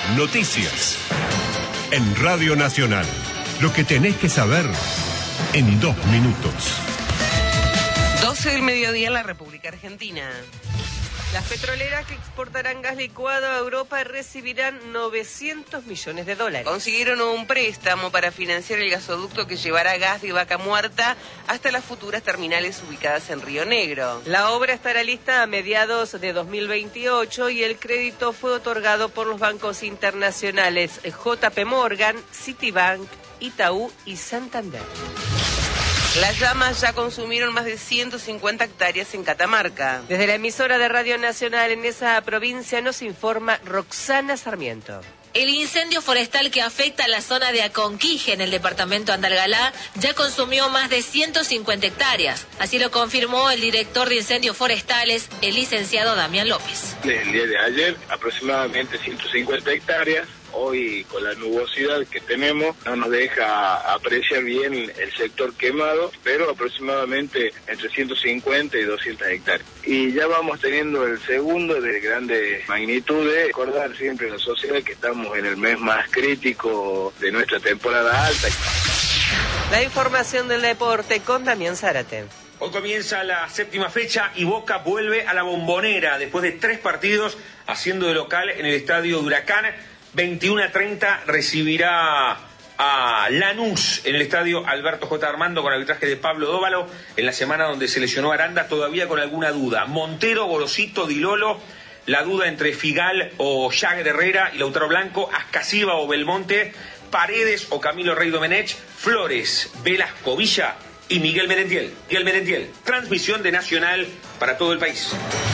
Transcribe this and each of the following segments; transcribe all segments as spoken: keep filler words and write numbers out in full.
Noticias. En Radio Nacional. Lo que tenés que saber en dos minutos. doce del mediodía en la República Argentina. Las petroleras que exportarán gas licuado a Europa recibirán novecientos millones de dólares. Consiguieron un préstamo para financiar el gasoducto que llevará gas de Vaca Muerta hasta las futuras terminales ubicadas en Río Negro. La obra estará lista a mediados de dos mil veintiocho y el crédito fue otorgado por los bancos internacionales J P Morgan, Citibank, Itaú y Santander. Las llamas ya consumieron más de ciento cincuenta hectáreas en Catamarca. Desde la emisora de Radio Nacional en esa provincia nos informa Roxana Sarmiento. El incendio forestal que afecta a la zona de Aconquije en el departamento Andalgalá ya consumió más de ciento cincuenta hectáreas. Así lo confirmó el director de incendios forestales, el licenciado Damián López. El día de ayer aproximadamente ciento cincuenta hectáreas. Hoy con la nubosidad que tenemos no nos deja apreciar bien el sector quemado, pero aproximadamente entre ciento cincuenta y doscientas hectáreas. Y ya vamos teniendo el segundo de grandes magnitudes. Recordar siempre en la sociedad que estamos en el mes más crítico de nuestra temporada alta. La información del deporte con Damián Zárate. Hoy comienza la séptima fecha y Boca vuelve a la Bombonera después de tres partidos haciendo de local en el estadio de Huracán. veintiuno a treinta recibirá a Lanús en el estadio Alberto J. Armando con arbitraje de Pablo Dóvalo en la semana donde se lesionó Aranda, todavía con alguna duda. Montero, Gorosito, Dilolo, la duda entre Figal o Jagger Herrera y Lautaro Blanco, Ascasiba o Belmonte, Paredes o Camilo Rey Domenech, Flores, Velasco Villa y Miguel Merentiel. Miguel Merentiel, transmisión de Nacional para todo el país.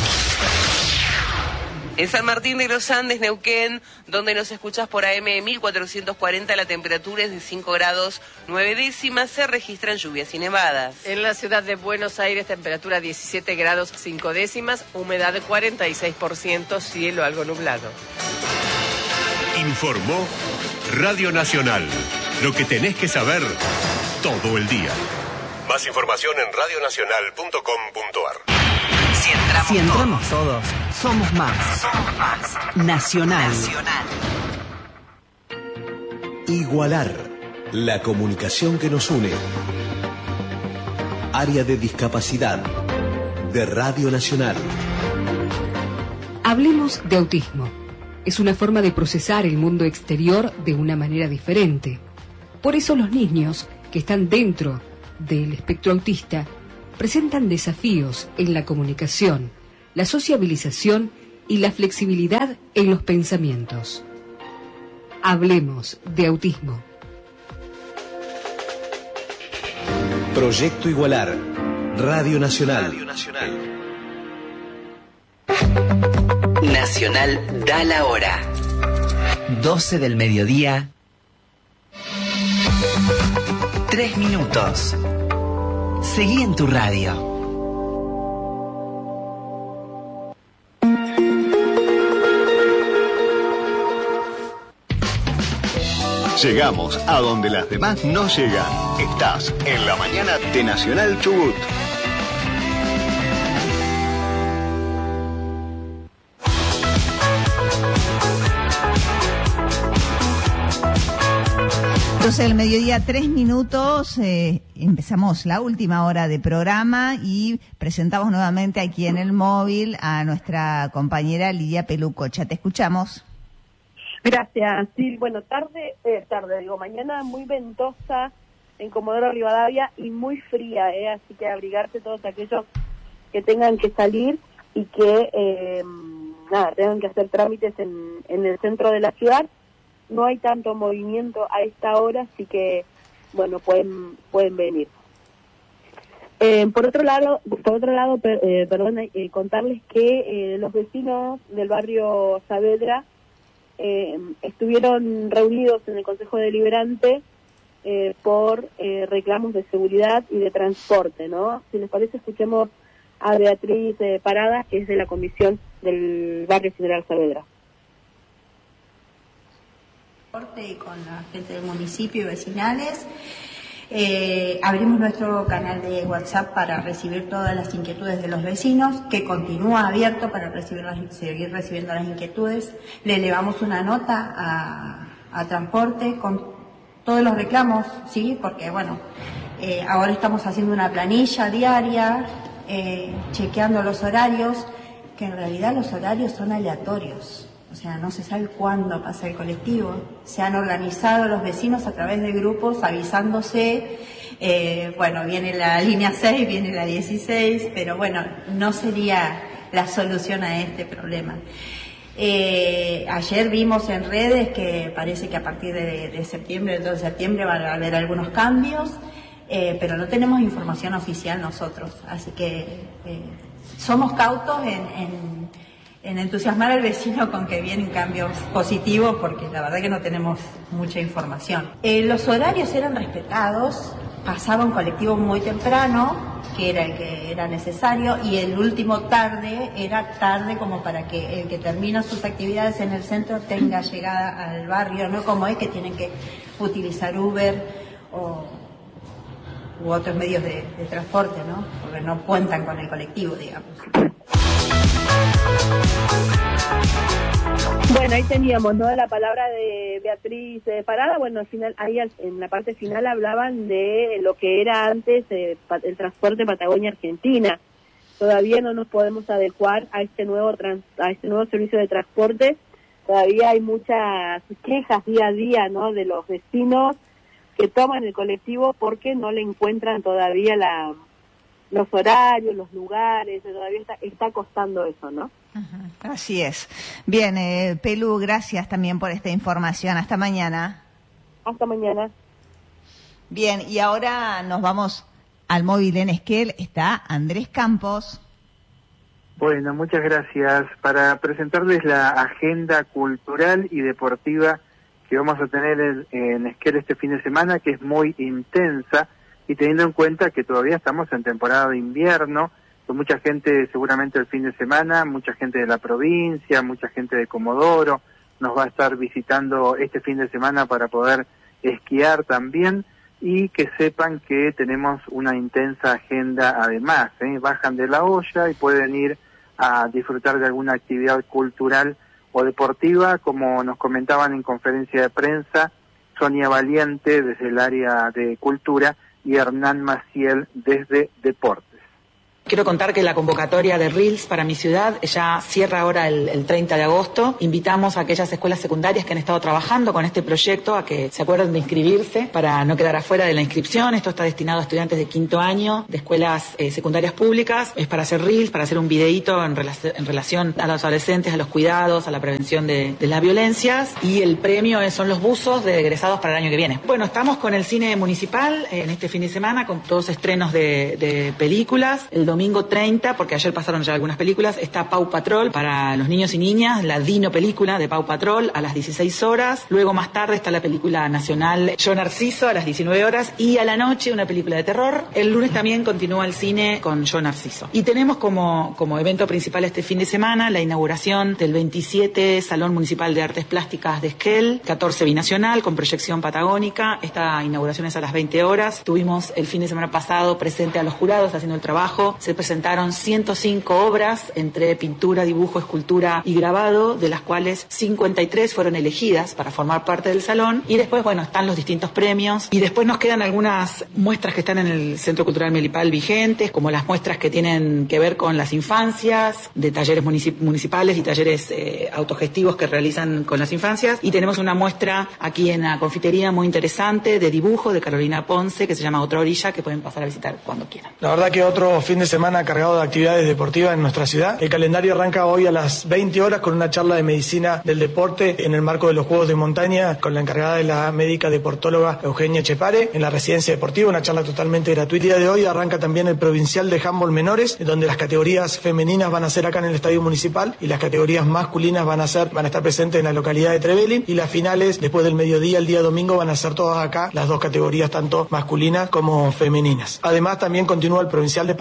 En San Martín de los Andes, Neuquén, donde nos escuchás por A M mil cuatrocientos cuarenta, la temperatura es de cinco grados nueve décimas, se registran lluvias y nevadas. En la ciudad de Buenos Aires, temperatura diecisiete grados cinco décimas, humedad cuarenta y seis por ciento, cielo algo nublado. Informó Radio Nacional. Lo que tenés que saber todo el día. Más información en radio nacional punto com punto a r. Si entramos, si entramos todos, somos más. Somos más. Nacional. Nacional. Igualar. La comunicación que nos une. Área de discapacidad de Radio Nacional. Hablemos de autismo. Es una forma de procesar el mundo exterior de una manera diferente. Por eso los niños que están dentro del espectro autista presentan desafíos en la comunicación, la sociabilización y la flexibilidad en los pensamientos. Hablemos de autismo. Proyecto Igualar. Radio Nacional. Radio Nacional. Nacional da la hora. doce del mediodía. Tres minutos. Seguí en tu radio. Llegamos a donde las demás no llegan. Estás en la mañana de Nacional Chubut. doce del mediodía, tres minutos, eh, empezamos la última hora de programa y presentamos nuevamente aquí en el móvil a nuestra compañera Lidia Pelucocha. Te escuchamos. Gracias. Sí, bueno, tarde, eh, tarde, digo, mañana muy ventosa en Comodoro Rivadavia y muy fría, eh, así que abrigarse todos aquellos que tengan que salir y que, eh, nada, tengan que hacer trámites en, en el centro de la ciudad. No hay tanto movimiento a esta hora, así que, bueno, pueden pueden venir. Eh, por otro lado, por otro lado, per, eh, perdón, eh, contarles que eh, los vecinos del barrio Saavedra eh, estuvieron reunidos en el Consejo Deliberante eh, por eh, reclamos de seguridad y de transporte, ¿no? Si les parece, escuchemos a Beatriz eh, Parada, que es de la comisión del barrio General Saavedra. Y con la gente del municipio y vecinales, Eh, abrimos nuestro canal de WhatsApp para recibir todas las inquietudes de los vecinos, que continúa abierto para recibir las, seguir recibiendo las inquietudes. Le elevamos una nota a, a transporte con todos los reclamos, sí, porque bueno, eh, ahora estamos haciendo una planilla diaria, eh, chequeando los horarios, que en realidad los horarios son aleatorios. O sea, no se sabe cuándo pasa el colectivo. Se han organizado los vecinos a través de grupos avisándose, eh, bueno, viene la línea seis, viene la dieciséis, pero bueno, no sería la solución a este problema. Eh, ayer vimos en redes que parece que a partir de, de septiembre, el dos de septiembre, van a haber algunos cambios, eh, pero no tenemos información oficial nosotros, así que eh, somos cautos en... en en entusiasmar al vecino con que vienen cambios positivos, porque la verdad que no tenemos mucha información. Eh, los horarios eran respetados, pasaba un colectivo muy temprano, que era el que era necesario, y el último tarde era tarde como para que el que termina sus actividades en el centro tenga llegada al barrio, no como es que tienen que utilizar Uber o u otros medios de, de transporte, ¿no? Porque no cuentan con el colectivo, digamos. Bueno, ahí teníamos, ¿no?, la palabra de Beatriz eh, Parada. Bueno, al final, ahí en la parte final hablaban de lo que era antes eh, el transporte Patagonia-Argentina. Todavía no nos podemos adecuar a este nuevo trans, a este nuevo servicio de transporte. Todavía hay muchas quejas día a día, ¿no?, de los vecinos que toman el colectivo porque no le encuentran todavía la los horarios, los lugares, todavía está, está costando eso, ¿no? Uh-huh. Así es. Bien, eh, Pelu, gracias también por esta información. Hasta mañana. Hasta mañana. Bien, y ahora nos vamos al móvil en Esquel. Está Andrés Campos. Bueno, muchas gracias. Para presentarles la agenda cultural y deportiva que vamos a tener en, en Esquel este fin de semana, que es muy intensa, y teniendo en cuenta que todavía estamos en temporada de invierno, con mucha gente seguramente el fin de semana, mucha gente de la provincia, mucha gente de Comodoro, nos va a estar visitando este fin de semana para poder esquiar también, y que sepan que tenemos una intensa agenda además, ¿eh? Bajan de la olla y pueden ir a disfrutar de alguna actividad cultural o deportiva, como nos comentaban en conferencia de prensa Sonia Valiente desde el área de cultura y Hernán Maciel desde deportes. Quiero contar que la convocatoria de Reels para mi ciudad ya cierra ahora el, el treinta de agosto. Invitamos a aquellas escuelas secundarias que han estado trabajando con este proyecto a que se acuerden de inscribirse para no quedar afuera de la inscripción. Esto está destinado a estudiantes de quinto año de escuelas eh, secundarias públicas. Es para hacer Reels, para hacer un videíto en, relac- en relación a los adolescentes, a los cuidados, a la prevención de, de las violencias. Y el premio es, son los buzos de egresados para el año que viene. Bueno, estamos con el cine municipal eh, en este fin de semana con todos estrenos de, de películas. El domingo treinta, porque ayer pasaron ya algunas películas, está Pau Patrol para los niños y niñas, la Dino película de Pau Patrol a las dieciséis horas. Luego más tarde está la película nacional Yo Narciso a las diecinueve horas y a la noche una película de terror. El lunes también continúa el cine con Yo Narciso. Y tenemos como, como evento principal este fin de semana la inauguración del veintisiete Salón Municipal de Artes Plásticas de Esquel, catorce binacional con proyección patagónica. Esta inauguración es a las veinte horas. Tuvimos el fin de semana pasado presente a los jurados haciendo el trabajo. Se presentaron ciento cinco obras entre pintura, dibujo, escultura y grabado, de las cuales cincuenta y tres fueron elegidas para formar parte del salón. Y después, bueno, están los distintos premios. Y después nos quedan algunas muestras que están en el Centro Cultural Melipal vigentes, como las muestras que tienen que ver con las infancias, de talleres municip- municipales y talleres eh, autogestivos que realizan con las infancias. Y tenemos una muestra aquí en la confitería muy interesante de dibujo de Carolina Ponce, que se llama Otra Orilla, que pueden pasar a visitar cuando quieran. La verdad que otro fin de semana cargado de actividades deportivas en nuestra ciudad. El calendario arranca hoy a las veinte horas con una charla de medicina del deporte en el marco de los Juegos de Montaña con la encargada de la médica deportóloga Eugenia Chepare en la residencia deportiva, una charla totalmente gratuita. El día de hoy arranca también el provincial de handball menores, donde las categorías femeninas van a ser acá en el estadio municipal y las categorías masculinas van a ser van a estar presentes en la localidad de Trevelin, y las finales después del mediodía el día domingo van a ser todas acá, las dos categorías tanto masculinas como femeninas. Además también continúa el provincial de pádel, también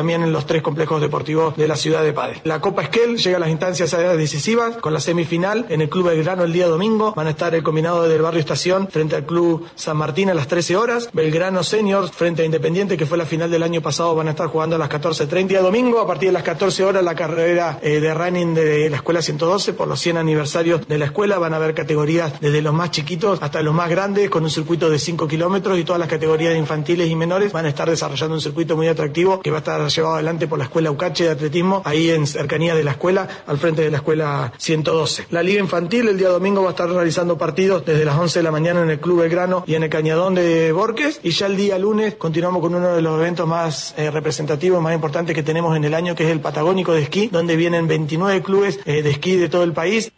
también en los tres complejos deportivos de la ciudad de Padre. La Copa Esquel llega a las instancias decisivas con la semifinal en el Club Belgrano el día domingo. Van a estar el combinado del Barrio Estación frente al Club San Martín a las trece horas. Belgrano Seniors frente a Independiente, que fue la final del año pasado, van a estar jugando a las catorce treinta. Día domingo, a partir de las catorce horas, la carrera eh, de running de la Escuela ciento doce por los cien aniversarios de la escuela. Van a haber categorías desde los más chiquitos hasta los más grandes, con un circuito de cinco kilómetros, y todas las categorías de infantiles y menores van a estar desarrollando un circuito muy atractivo que va a estar llevado adelante por la Escuela Ucache de Atletismo, ahí en cercanía de la escuela, al frente de la Escuela ciento doce. La Liga Infantil el día domingo va a estar realizando partidos desde las once de la mañana en el Club Belgrano y en el Cañadón de Borques, y ya el día lunes continuamos con uno de los eventos más eh, representativos, más importantes que tenemos en el año, que es el Patagónico de Esquí, donde vienen veintinueve clubes eh, de esquí de todo el país.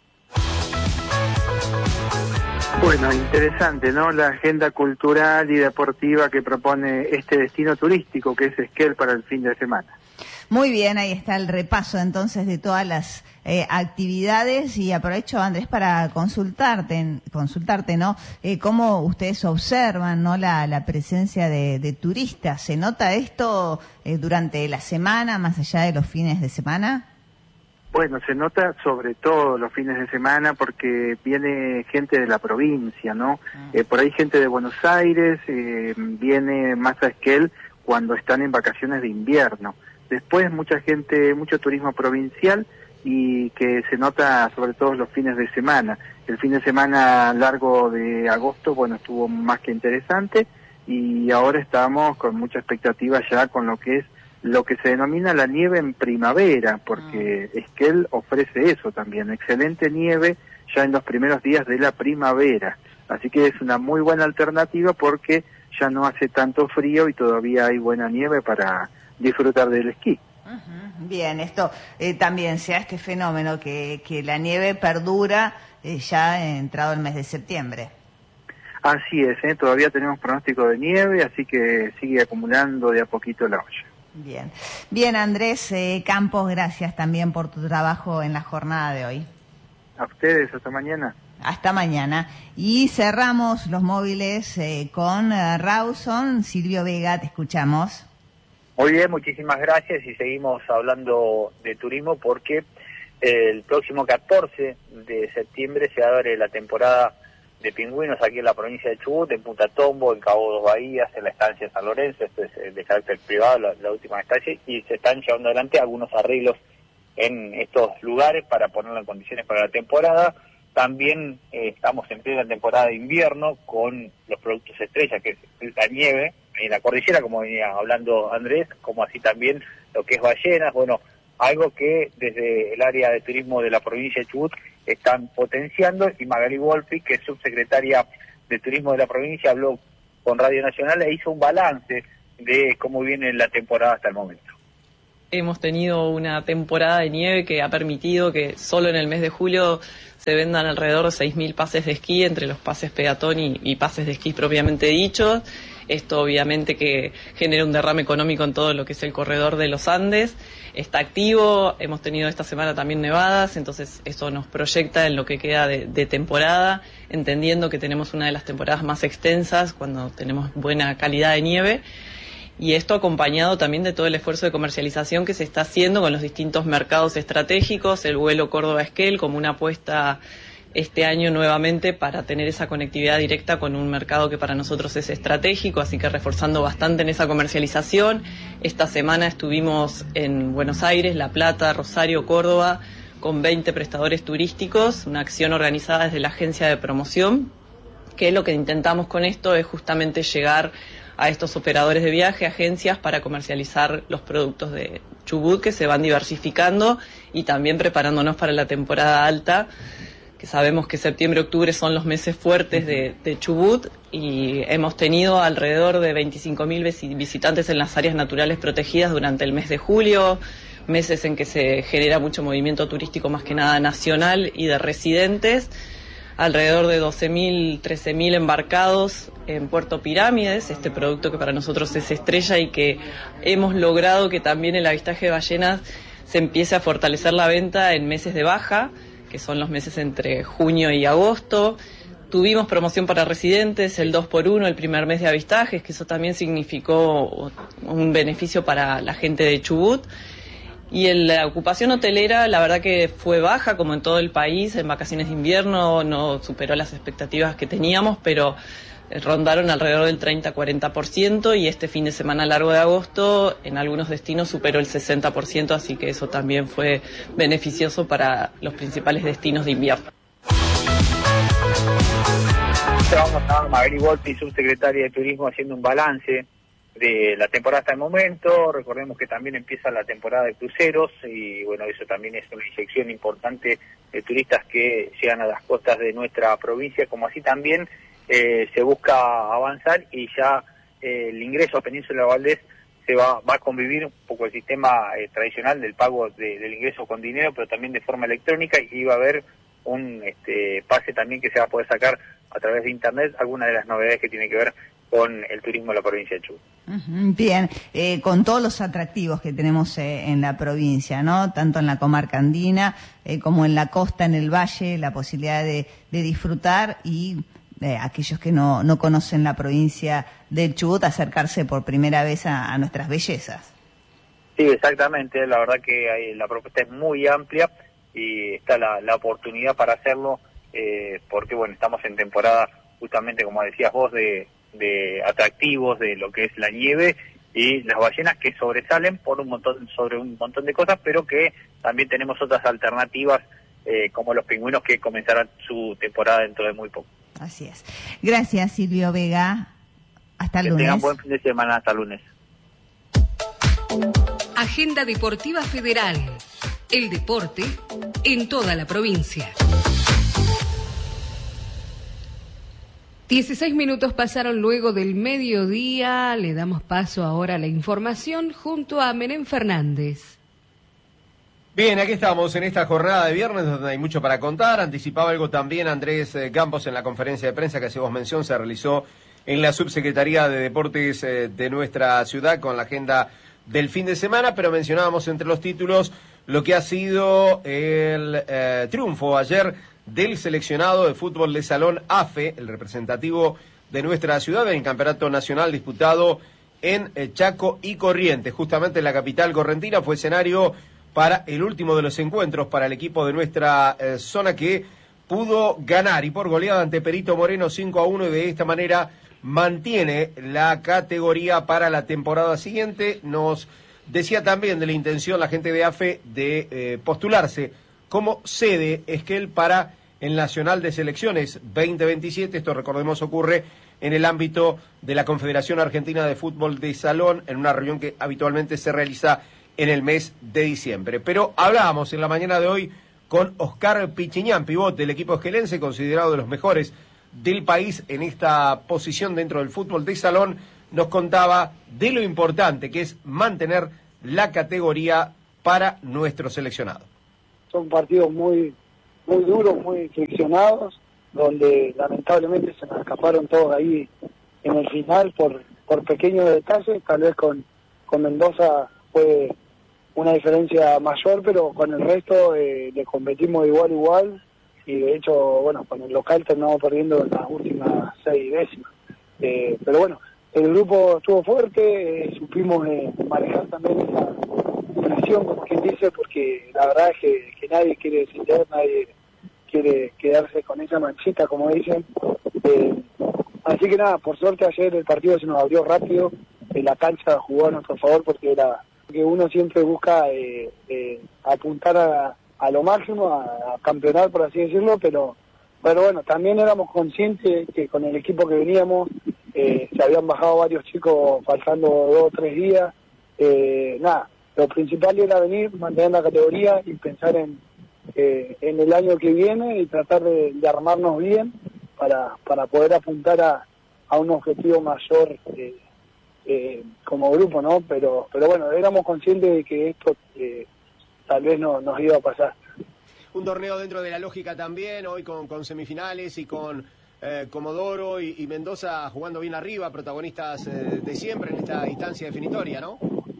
Bueno, interesante, ¿no? La agenda cultural y deportiva que propone este destino turístico que es Esquel para el fin de semana. Muy bien, ahí está el repaso entonces de todas las eh, actividades, y aprovecho, Andrés, para consultarte, consultarte, ¿no? Eh, cómo ustedes observan, ¿no? La, la presencia de, de turistas. ¿Se nota esto eh, durante la semana, más allá de los fines de semana? Bueno, se nota sobre todo los fines de semana porque viene gente de la provincia, ¿no? Eh, por ahí gente de Buenos Aires eh, viene más a Esquel cuando están en vacaciones de invierno. Después mucha gente, mucho turismo provincial, y que se nota sobre todo los fines de semana. El fin de semana largo de agosto, bueno, estuvo más que interesante, y ahora estamos con mucha expectativa ya con lo que es lo que se denomina la nieve en primavera, porque Esquel ofrece eso también, excelente nieve ya en los primeros días de la primavera. Así que es una muy buena alternativa porque ya no hace tanto frío y todavía hay buena nieve para disfrutar del esquí. Uh-huh. Bien, esto eh, también sea este fenómeno que, que la nieve perdura eh, ya entrado el mes de septiembre. Así es, ¿eh? Todavía tenemos pronóstico de nieve, así que sigue acumulando de a poquito la olla. Bien, bien, Andrés eh, Campos, gracias también por tu trabajo en la jornada de hoy. A ustedes, hasta mañana. Hasta mañana. Y cerramos los móviles eh, con uh, Rawson. Silvio Vega, te escuchamos. Muy bien, muchísimas gracias, y seguimos hablando de turismo porque el próximo catorce de septiembre se abre la temporada de pingüinos aquí en la provincia de Chubut, en Punta Tombo, en Cabo Dos Bahías, en la estancia San Lorenzo. Esto es de carácter privado, la, la última estancia, y se están llevando adelante algunos arreglos en estos lugares para ponerlo en condiciones para la temporada. También eh, estamos en plena temporada de invierno con los productos estrella, que es la nieve en la cordillera, como venía hablando Andrés, como así también lo que es ballenas. Bueno, algo que desde el área de turismo de la provincia de Chubut están potenciando, y Magali Wolfi, que es subsecretaria de turismo de la provincia, habló con Radio Nacional e hizo un balance de cómo viene la temporada hasta el momento. Hemos tenido una temporada de nieve que ha permitido que solo en el mes de julio se vendan alrededor de seis mil pases de esquí, entre los pases peatón y, y pases de esquí propiamente dichos. Esto obviamente que genera un derrame económico en todo lo que es el corredor de los Andes. Está activo, hemos tenido esta semana también nevadas, entonces eso nos proyecta en lo que queda de, de temporada, entendiendo que tenemos una de las temporadas más extensas cuando tenemos buena calidad de nieve. Y esto acompañado también de todo el esfuerzo de comercialización que se está haciendo con los distintos mercados estratégicos, el vuelo Córdoba-Esquel como una apuesta este año nuevamente para tener esa conectividad directa con un mercado que para nosotros es estratégico, así que reforzando bastante en esa comercialización. Esta semana estuvimos en Buenos Aires, La Plata, Rosario, Córdoba, con veinte prestadores turísticos, una acción organizada desde la agencia de promoción, que lo que intentamos con esto es justamente llegar a estos operadores de viaje, agencias, para comercializar los productos de Chubut, que se van diversificando y también preparándonos para la temporada alta, que sabemos que septiembre y octubre son los meses fuertes de, de Chubut, y hemos tenido alrededor de veinticinco mil visitantes en las áreas naturales protegidas durante el mes de julio, meses en que se genera mucho movimiento turístico, más que nada nacional y de residentes. Alrededor de doce mil, trece mil embarcados en Puerto Pirámides, este producto que para nosotros es estrella y que hemos logrado que también el avistaje de ballenas se empiece a fortalecer la venta en meses de baja, que son los meses entre junio y agosto. Tuvimos promoción para residentes, el dos por uno, el primer mes de avistajes, que eso también significó un beneficio para la gente de Chubut. Y en la ocupación hotelera, la verdad que fue baja, como en todo el país, en vacaciones de invierno no superó las expectativas que teníamos, pero rondaron alrededor del treinta a cuarenta por ciento, y este fin de semana largo de agosto en algunos destinos superó el sesenta por ciento, así que eso también fue beneficioso para los principales destinos de invierno. Vamos a Magali Volpi, subsecretaria de Turismo, haciendo un balance de la temporada hasta el momento. Recordemos que también empieza la temporada de cruceros y bueno, eso también es una inyección importante de turistas que llegan a las costas de nuestra provincia, como así también eh, se busca avanzar y ya eh, el ingreso a Península Valdés se va, va a convivir un poco el sistema eh, tradicional del pago de, del ingreso con dinero, pero también de forma electrónica, y va a haber un este, pase también que se va a poder sacar a través de internet, alguna de las novedades que tiene que ver con el turismo de la provincia de Chubut. Uh-huh, bien, eh, con todos los atractivos que tenemos eh, en la provincia, ¿no? Tanto en la comarca andina eh, como en la costa, en el valle, la posibilidad de, de disfrutar y eh, aquellos que no, no conocen la provincia del Chubut, acercarse por primera vez a, a nuestras bellezas. Sí, exactamente, la verdad que hay, la propuesta es muy amplia y está la, la oportunidad para hacerlo, eh, porque bueno, estamos en temporada justamente, como decías vos, de de atractivos, de lo que es la nieve y las ballenas, que sobresalen por un montón sobre un montón de cosas, pero que también tenemos otras alternativas eh, como los pingüinos, que comenzarán su temporada dentro de muy poco. Así es. Gracias, Silvio Vega. Hasta el que lunes. Tengan buen fin de semana. Hasta lunes. Agenda Deportiva Federal. El deporte en toda la provincia. dieciséis minutos pasaron luego del mediodía. Le damos paso ahora a la información junto a Menem Fernández. Bien, aquí estamos en esta jornada de viernes donde hay mucho para contar. Anticipaba algo también Andrés Campos en la conferencia de prensa que hacíamos mención, se realizó en la Subsecretaría de Deportes de nuestra ciudad con la agenda del fin de semana, pero mencionábamos entre los títulos lo que ha sido el eh, triunfo ayer del seleccionado de fútbol de salón A F E, el representativo de nuestra ciudad en el campeonato nacional disputado en Chaco y Corrientes. Justamente la capital correntina fue escenario para el último de los encuentros para el equipo de nuestra eh, zona, que pudo ganar y por goleada ante Perito Moreno cinco a uno, y de esta manera mantiene la categoría para la temporada siguiente. Nos decía también de la intención la gente de A F E de eh, postularse como sede Esquel para el Nacional de Selecciones veinte veintisiete. Esto, recordemos, ocurre en el ámbito de la Confederación Argentina de Fútbol de Salón, en una reunión que habitualmente se realiza en el mes de diciembre. Pero hablábamos en la mañana de hoy con Oscar Pichiñán, pivot del equipo esquelense, considerado de los mejores del país en esta posición dentro del fútbol de salón. Nos contaba de lo importante que es mantener la categoría para nuestro seleccionado. Son partidos muy muy duros, muy friccionados, donde lamentablemente se nos escaparon todos ahí en el final por por pequeños detalles. Tal vez con, con Mendoza fue una diferencia mayor, pero con el resto eh, le competimos igual igual, y de hecho, bueno, con el local terminamos perdiendo en las últimas seis décimas. Eh, pero bueno, el grupo estuvo fuerte, eh, supimos eh, manejar también esa presión, como quien dice, porque la verdad es que, que nadie quiere descender, nadie quiere quedarse con esa manchita, como dicen. Eh, así que nada, por suerte ayer el partido se nos abrió rápido, eh, la cancha jugó a nuestro favor, porque era que uno siempre busca eh, eh, apuntar a, a lo máximo, a, a campeonar, por así decirlo, pero pero bueno, también éramos conscientes que con el equipo que veníamos eh, se habían bajado varios chicos faltando dos o tres días. Eh, nada, lo principal era venir, mantener la categoría y pensar en, eh, en el año que viene y tratar de, de armarnos bien para, para poder apuntar a, a un objetivo mayor eh, eh, como grupo, ¿no? Pero pero bueno, éramos conscientes de que esto eh, tal vez no nos iba a pasar. Un torneo dentro de la lógica también, hoy con, con semifinales y con eh, Comodoro y, y Mendoza jugando bien arriba, protagonistas eh, de siempre en esta instancia definitoria, ¿no?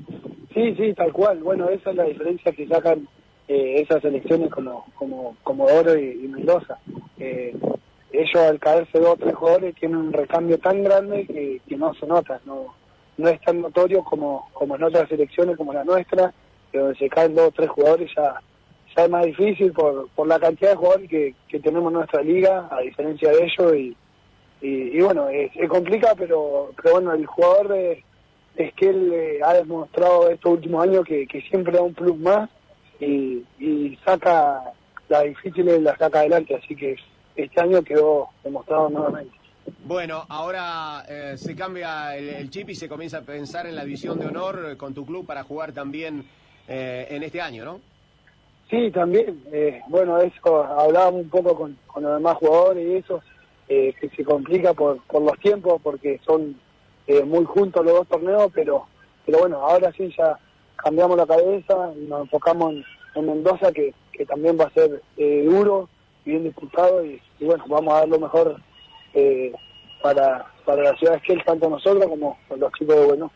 Sí, sí, tal cual. Bueno, esa es la diferencia que sacan eh, esas selecciones como como Comodoro y, y Mendoza. Eh, ellos al caerse dos o tres jugadores tienen un recambio tan grande que, que no se nota, no no es tan notorio como, como en otras selecciones como la nuestra, que donde se caen dos o tres jugadores ya, ya es más difícil por, por la cantidad de jugadores que, que tenemos en nuestra liga, a diferencia de ellos, y, y, y bueno, es, es complicado, pero, pero bueno, el jugador de, es que él eh, ha demostrado estos últimos años que, que siempre da un plus más y, y saca las difíciles, las saca adelante, así que este año quedó demostrado nuevamente. Bueno, ahora eh, se cambia el, el chip y se comienza a pensar en la división de honor con tu club para jugar también eh, en este año, ¿no? Sí, también. Eh, bueno, eso hablábamos un poco con, con los demás jugadores y eso, eh, que se complica por, por los tiempos porque son eh, muy juntos los dos torneos, pero pero bueno, ahora sí ya cambiamos la cabeza y nos enfocamos en, en Mendoza, que, que también va a ser eh, duro, bien disputado y, y bueno, vamos a dar lo mejor Eh, para, para la ciudad de Esquel, tanto nosotros como los chicos de Bueno.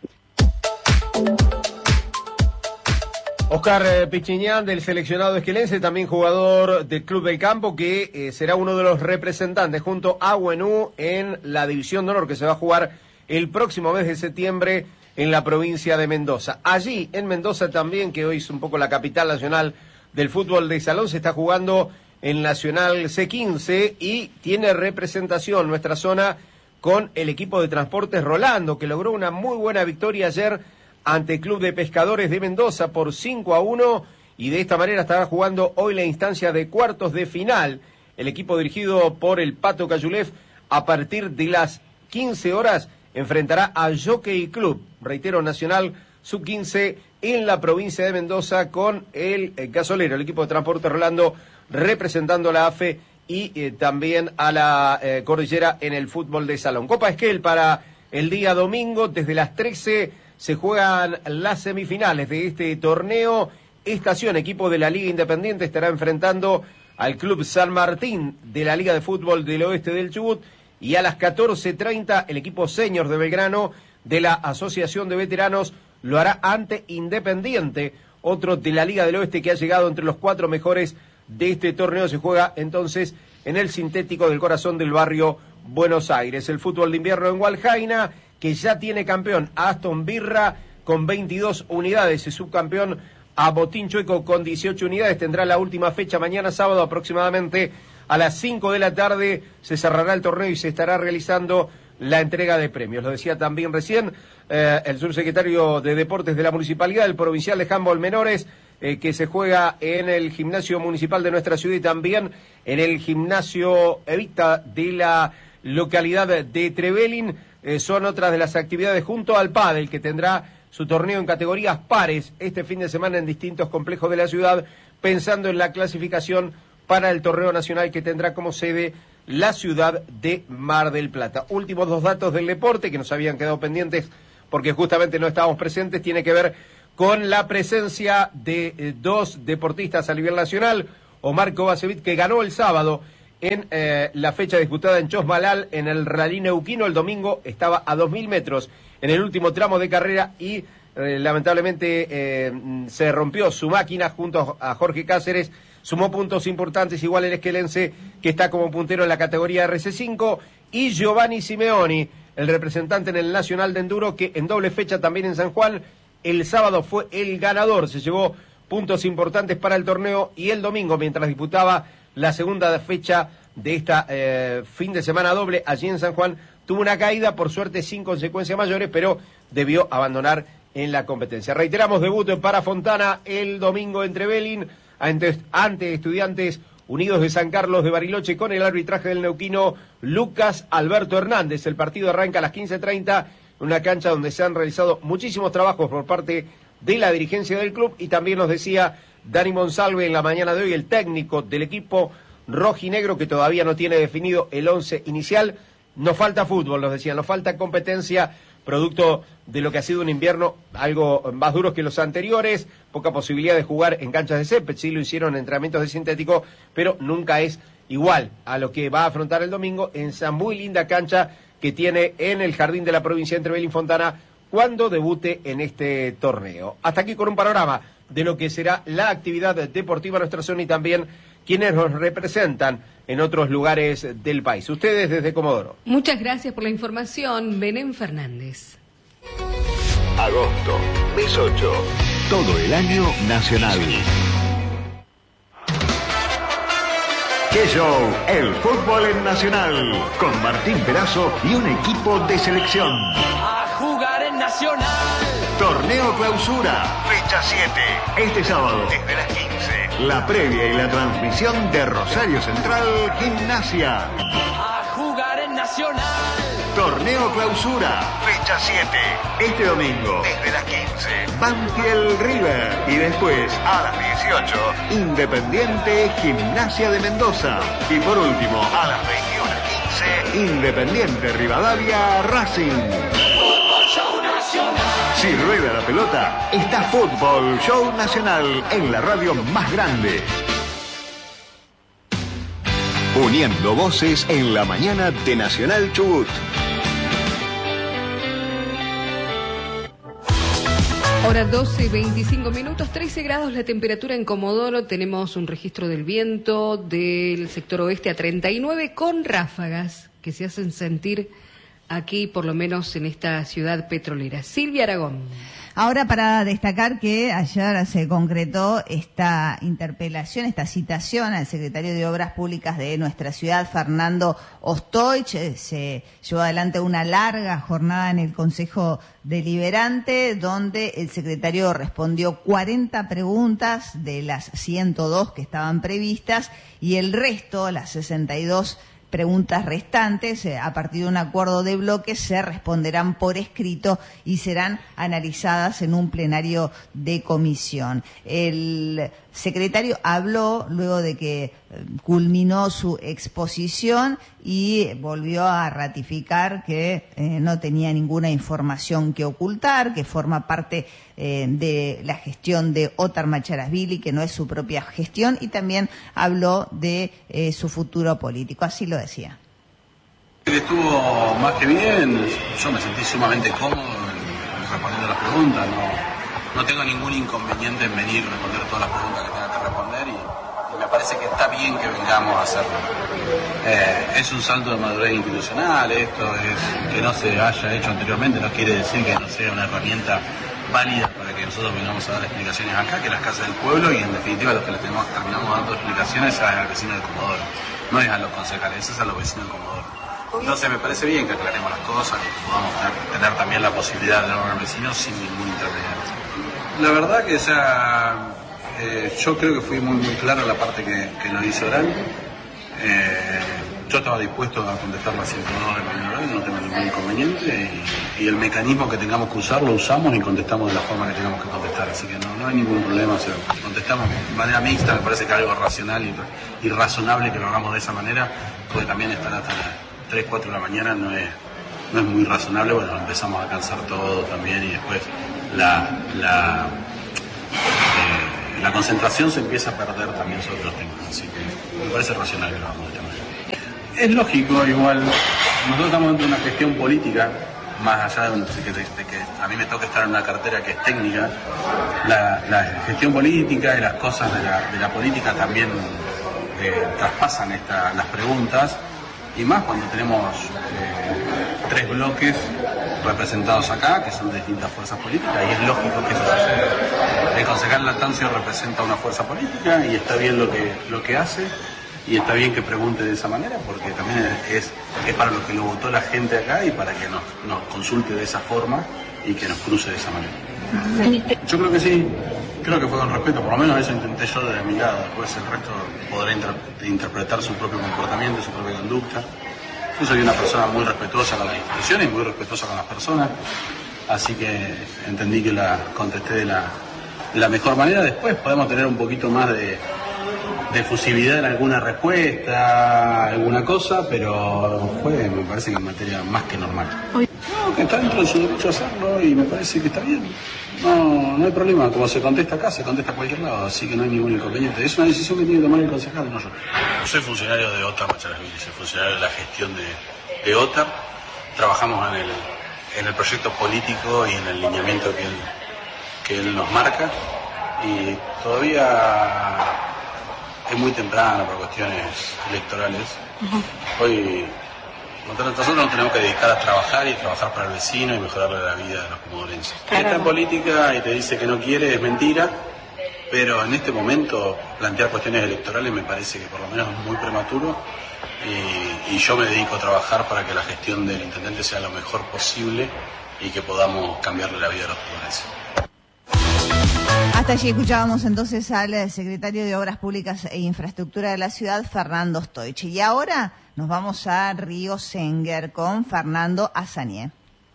Oscar eh, Pichiñán, del seleccionado esquelense, también jugador del Club del Campo, que eh, será uno de los representantes junto a Buenú en la división de honor que se va a jugar el próximo mes de septiembre en la provincia de Mendoza. Allí, en Mendoza también, que hoy es un poco la capital nacional del fútbol de salón, se está jugando en Nacional C quince y tiene representación nuestra zona con el equipo de Transportes Rolando, que logró una muy buena victoria ayer ante el Club de Pescadores de Mendoza por cinco a uno y de esta manera estará jugando hoy la instancia de cuartos de final. El equipo dirigido por el Pato Cayulef a partir de las quince horas enfrentará a Jockey Club, reitero, Nacional sub quince en la provincia de Mendoza con el, el gasolero, el equipo de Transportes Rolando representando a la A F E y eh, también a la eh, Cordillera en el fútbol de salón. Copa Esquel para el día domingo, desde las trece se juegan las semifinales de este torneo. Estación, equipo de la Liga Independiente, estará enfrentando al Club San Martín de la Liga de Fútbol del Oeste del Chubut, y a las catorce treinta el equipo senior de Belgrano de la Asociación de Veteranos lo hará ante Independiente, otro de la Liga del Oeste que ha llegado entre los cuatro mejores de este torneo. Se juega entonces en el sintético del corazón del barrio Buenos Aires. El fútbol de invierno en Hualjaina, que ya tiene campeón a Aston Birra con veintidós unidades, y subcampeón a Botín Chueco con dieciocho unidades. Tendrá la última fecha mañana sábado aproximadamente a las cinco de la tarde. Se cerrará el torneo y se estará realizando la entrega de premios. Lo decía también recién eh, el subsecretario de Deportes de la Municipalidad, el provincial de handball menores, Eh, que se juega en el gimnasio municipal de nuestra ciudad y también en el gimnasio Evita de la localidad de Trevelin. Eh, son otras de las actividades junto al pádel, que tendrá su torneo en categorías pares este fin de semana en distintos complejos de la ciudad, pensando en la clasificación para el torneo nacional que tendrá como sede la ciudad de Mar del Plata. Últimos dos datos del deporte que nos habían quedado pendientes porque justamente no estábamos presentes, tiene que ver con la presencia de eh, dos deportistas a nivel nacional. Omar Kovacevic, que ganó el sábado en eh, la fecha disputada en Chosmalal en el Rally Neuquino. El domingo estaba a dos mil metros en el último tramo de carrera y eh, lamentablemente eh, se rompió su máquina junto a Jorge Cáceres. Sumó puntos importantes, igual el esquelense, que está como puntero en la categoría R C cinco, y Giovanni Simeoni, el representante en el Nacional de Enduro, que en doble fecha también en San Juan el sábado fue el ganador, se llevó puntos importantes para el torneo, y el domingo, mientras disputaba la segunda fecha de esta eh, fin de semana doble allí en San Juan, tuvo una caída, por suerte sin consecuencias mayores, pero debió abandonar en la competencia. Reiteramos, debut para Fontana el domingo en Trevelin ante, ante Estudiantes Unidos de San Carlos de Bariloche, con el arbitraje del neuquino Lucas Alberto Hernández. El partido arranca a las quince treinta, una cancha donde se han realizado muchísimos trabajos por parte de la dirigencia del club, y también nos decía Dani Monsalve en la mañana de hoy, el técnico del equipo rojinegro, que todavía no tiene definido el once inicial. Nos falta fútbol, nos decían, nos falta competencia, producto de lo que ha sido un invierno algo más duro que los anteriores, poca posibilidad de jugar en canchas de césped. Sí lo hicieron en entrenamientos de sintético, pero nunca es igual a lo que va a afrontar el domingo en esa muy linda cancha que tiene en el jardín de la provincia de Trevelin Fontana cuando debute en este torneo. Hasta aquí con un panorama de lo que será la actividad deportiva en nuestra zona, y también quienes los representan en otros lugares del país. Ustedes desde Comodoro. Muchas gracias por la información, Belén Fernández. Agosto, mes ocho. Todo el año nacional. ¡Qué show! El fútbol en Nacional. Con Martín Perazo y un equipo de selección. A jugar en Nacional. Torneo Clausura, fecha siete. Este sábado, desde las quince. La previa y la transmisión de Rosario Central Gimnasia. A jugar en Nacional. Torneo Clausura, fecha siete. Este domingo, desde las quince. Banfield River. Y después, a las dieciocho, Independiente Gimnasia de Mendoza. Y por último, a las veintiuna quince, Independiente Rivadavia Racing. Fútbol Show Nacional. Si rueda la pelota, está Fútbol Show Nacional en la radio más grande. Uniendo voces en la mañana de Nacional Chubut. Hora doce, veinticinco minutos, trece grados la temperatura en Comodoro. Tenemos un registro del viento del sector oeste a treinta y nueve con ráfagas que se hacen sentir aquí, por lo menos en esta ciudad petrolera. Silvia Aragón. Ahora, para destacar que ayer se concretó esta interpelación, esta citación al secretario de Obras Públicas de nuestra ciudad, Fernando Ostoich. Se llevó adelante una larga jornada en el Consejo Deliberante, donde el secretario respondió cuarenta preguntas de las ciento dos que estaban previstas, y el resto, las sesenta y dos preguntas restantes, eh, a partir de un acuerdo de bloque, se responderán por escrito y serán analizadas en un plenario de comisión. El secretario habló luego de que eh, culminó su exposición y volvió a ratificar que eh, no tenía ninguna información que ocultar, que forma parte eh, de la gestión de Ótar Macharasvili, que no es su propia gestión, y también habló de eh, su futuro político. Así lo decía. Estuvo más que bien. Yo me sentí sumamente cómodo en respondiendo las preguntas. No, no tengo ningún inconveniente en venir a responder todas las preguntas que tenga que responder, y, y me parece que está bien que vengamos a hacerlo. Eh, es un salto de madurez institucional. Esto es que no se haya hecho anteriormente, no quiere decir que no sea una herramienta válida para que nosotros vengamos a dar explicaciones acá, que las casas del pueblo, y en definitiva los que les tenemos, terminamos dando explicaciones es al vecino de Comodoro, no es a los concejales, es a los vecinos de Comodoro. Entonces me parece bien que aclaremos las cosas, que podamos tener, tener también la posibilidad de hablar al vecino sin ningún intermediario. La verdad que ya, eh, yo creo que fui muy muy claro en la parte que, que lo hice oral. Eh, yo estaba dispuesto a contestar la ciento dos de manera oral, no tengo ningún inconveniente, y, y el mecanismo que tengamos que usar lo usamos y contestamos de la forma que tengamos que contestar, así que no, no hay ningún problema. O sea, contestamos de manera mixta, me parece que es algo racional y, y razonable que lo hagamos de esa manera, porque también estar hasta las tres, cuatro de la mañana no es, no es muy razonable. Bueno, empezamos a cansar todo también, y después la, la, eh, la concentración se empieza a perder también sobre otros temas, así que me parece racional que lo hagamos de esta manera. Es lógico, igual, nosotros estamos dentro de una gestión política, más allá de, un, de, que, de que a mí me toca estar en una cartera que es técnica. La, la gestión política y las cosas de la, de la política también eh, traspasan esta, las preguntas, y más cuando tenemos eh, tres bloques representados acá, que son de distintas fuerzas políticas, y es lógico que eso suceda. El concejal Latancio representa una fuerza política, y está bien lo que, lo que hace, y está bien que pregunte de esa manera, porque también es, es para lo que lo votó la gente acá, y para que nos, nos consulte de esa forma y que nos cruce de esa manera. Yo creo que sí, creo que fue con respeto, por lo menos eso intenté yo de mi lado. Después el resto podrá inter interpretar su propio comportamiento, su propia conducta. Yo soy una persona muy respetuosa con las instituciones y muy respetuosa con las personas, así que entendí que la contesté de la, de la mejor manera. Después podemos tener un poquito más de de efusividad en alguna respuesta, alguna cosa, pero fue, me parece que en materia más que normal. No, que está dentro de su derecho a hacerlo, y me parece que está bien. No, no hay problema, como se contesta acá, se contesta a cualquier lado, así que no hay ningún inconveniente. Es una decisión que tiene que tomar el concejal, no yo. Yo soy funcionario de Ótar Macharasvili, soy funcionario de la gestión de, de Ótar. Trabajamos en el, en el proyecto político y en el lineamiento que él, que él nos marca, y todavía es muy temprano por cuestiones electorales. Uh-huh. Hoy nosotros nos tenemos que dedicar a trabajar y trabajar para el vecino y mejorarle la vida de los comodorenses. Quien está en política y te dice que no quiere es mentira, pero en este momento plantear cuestiones electorales me parece que por lo menos es muy prematuro y, y yo me dedico a trabajar para que la gestión del intendente sea lo mejor posible y que podamos cambiarle la vida a los comodorenses. Hasta allí escuchábamos entonces al secretario de Obras Públicas e Infraestructura de la ciudad, Fernando Stoich. Y ahora nos vamos a Río Senguer con Fernando Azanié.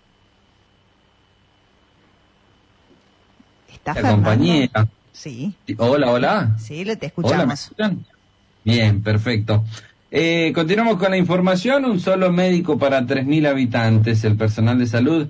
¿Está la Fernando? Compañera. Sí. Hola, hola. Sí, le te escuchamos. Hola, ¿me escuchan? Bien, perfecto. Eh, continuamos con la información. Un solo médico para tres mil habitantes. El personal de salud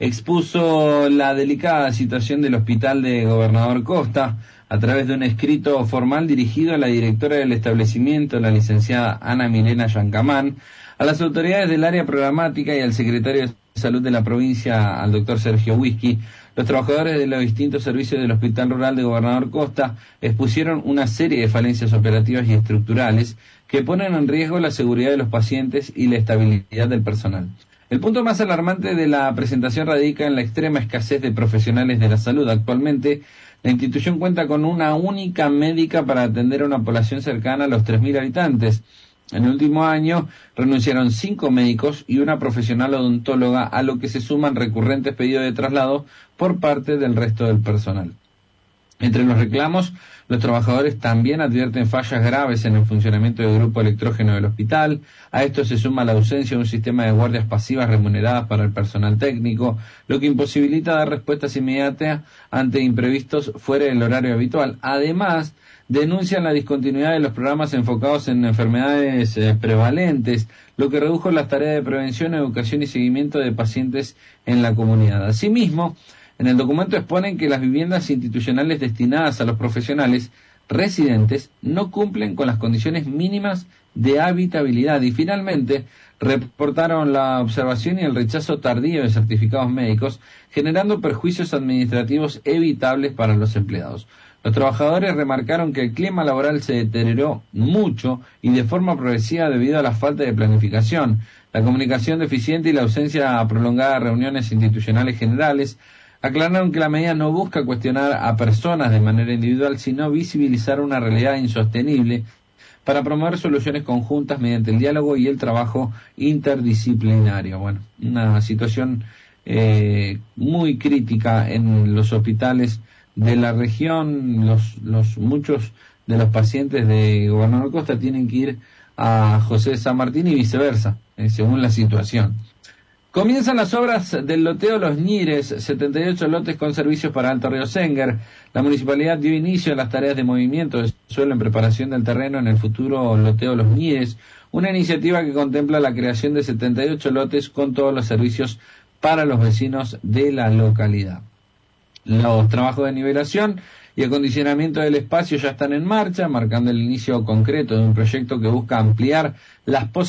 expuso la delicada situación del hospital de Gobernador Costa a través de un escrito formal dirigido a la directora del establecimiento, la licenciada Ana Milena Yancamán, a las autoridades del área programática y al secretario de Salud de la provincia, al doctor Sergio Whisky. Los trabajadores de los distintos servicios del Hospital Rural de Gobernador Costa expusieron una serie de falencias operativas y estructurales que ponen en riesgo la seguridad de los pacientes y la estabilidad del personal. El punto más alarmante de la presentación radica en la extrema escasez de profesionales de la salud. Actualmente, la institución cuenta con una única médica para atender a una población cercana a los tres mil habitantes. En el último año renunciaron cinco médicos y una profesional odontóloga, a lo que se suman recurrentes pedidos de traslado por parte del resto del personal. Entre los reclamos, los trabajadores también advierten fallas graves en el funcionamiento del grupo electrógeno del hospital. A esto se suma la ausencia de un sistema de guardias pasivas remuneradas para el personal técnico, lo que imposibilita dar respuestas inmediatas ante imprevistos fuera del horario habitual. Además, denuncian la discontinuidad de los programas enfocados en enfermedades eh, prevalentes, lo que redujo las tareas de prevención, educación y seguimiento de pacientes en la comunidad. Asimismo, en el documento exponen que las viviendas institucionales destinadas a los profesionales residentes no cumplen con las condiciones mínimas de habitabilidad y finalmente reportaron la observación y el rechazo tardío de certificados médicos, generando perjuicios administrativos evitables para los empleados. Los trabajadores remarcaron que el clima laboral se deterioró mucho y de forma progresiva debido a la falta de planificación, la comunicación deficiente y la ausencia prolongada de reuniones institucionales generales. Aclararon que la medida no busca cuestionar a personas de manera individual, sino visibilizar una realidad insostenible para promover soluciones conjuntas mediante el diálogo y el trabajo interdisciplinario. Bueno, una situación eh, muy crítica en los hospitales de la región. Los, los muchos de los pacientes de Gobernador Costa tienen que ir a José de San Martín y viceversa, eh, según la situación. Comienzan las obras del loteo Los Ñires, setenta y ocho lotes con servicios para Alto Río Senguer. La municipalidad dio inicio a las tareas de movimiento de suelo en preparación del terreno en el futuro loteo Los Ñires, una iniciativa que contempla la creación de setenta y ocho lotes con todos los servicios para los vecinos de la localidad. Los trabajos de nivelación y acondicionamiento del espacio ya están en marcha, marcando el inicio concreto de un proyecto que busca ampliar las posibilidades